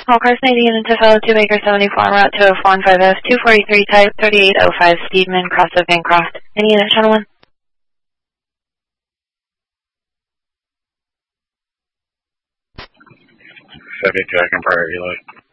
All cars 90 units to fellow 2 Baker 74 on route 20415F 243 type 3805 Steedman, cross of Bancroft. Any unit, gentlemen? 72, I can priority load.